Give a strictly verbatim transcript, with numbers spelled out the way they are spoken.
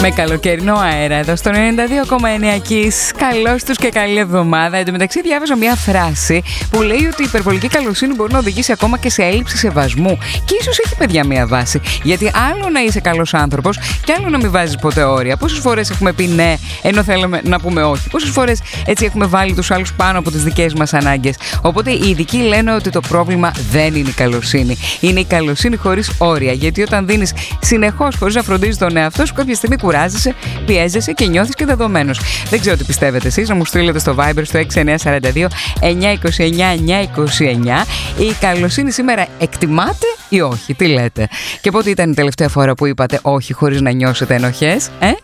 Με καλοκαιρινό αέρα εδώ στο ενενήντα δύο κόμμα εννέα Kiss. Καλώς τους και καλή εβδομάδα. Εν τω μεταξύ, διάβαζα μια φράση που λέει ότι η υπερβολική καλοσύνη μπορεί να οδηγήσει ακόμα και σε έλλειψη σεβασμού. Και ίσως έχει, παιδιά, μια βάση. Γιατί άλλο να είσαι καλός άνθρωπος και άλλο να μην βάζεις ποτέ όρια. Πόσες φορές έχουμε πει ναι, ενώ θέλουμε να πούμε όχι. Πόσες φορές έτσι έχουμε βάλει τους άλλους πάνω από τις δικές μας ανάγκες. Οπότε οι ειδικοί λένε ότι το πρόβλημα δεν είναι η καλοσύνη. Είναι η καλοσύνη χωρίς όρια. Γιατί όταν δίνεις συνεχώς χωρίς να φροντίζεις τον εαυτό σου, κάποια στιγμή κουράζεσαι, πιέζεσαι και νιώθεις και δεδομένος. Δεν ξέρω τι πιστεύετε εσείς, να μου στείλετε στο Viber στο έξι εννιά τέσσερα δύο εννιά είκοσι εννιά εννιά είκοσι εννιά. Η καλοσύνη σήμερα εκτιμάται ή όχι, τι λέτε? Και πότε ήταν η τελευταία φορά που είπατε όχι χωρίς να νιώσετε ενοχές, ε?